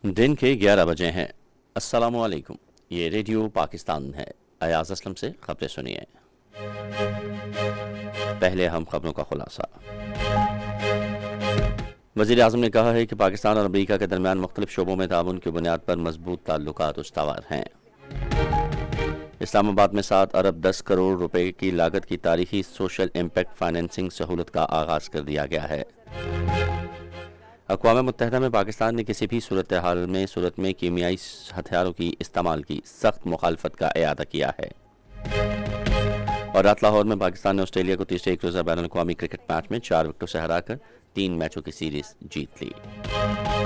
दिन के 11 बजे हैं। अस्सलामुअलैकुम। ये रेडियो पाकिस्तान है। अयाज असलम से खबरें सुनिए। पहले हम खबरों का खुलासा। वज़ीर आज़म ने कहा है कि पाकिस्तान और अमेरिका के दरमियान मुख्तलिफ शोबों में ताउन की बुनियाद पर मजबूत ताल्लुकात उस्तवार हैं। इस्लामाबाद में 7 अरब 10 करोड़ रुपए की लागत की तारीखी सोशल इम्पैक्ट फाइनेंसिंग सहूलत का आगाज कर दिया गया है। अक़वाम मुत्तहिदा में पाकिस्तान ने किसी भी सूरत में कीमियाई हथियारों की इस्तेमाल की सख्त मुखालफत का इयादा किया है। और रात लाहौर में पाकिस्तान ने ऑस्ट्रेलिया को तीसरे एक रोज़ा बैनुल अक़वामी क्रिकेट मैच में 4 विकेटों से हराकर 3 मैचों की सीरीज जीत ली।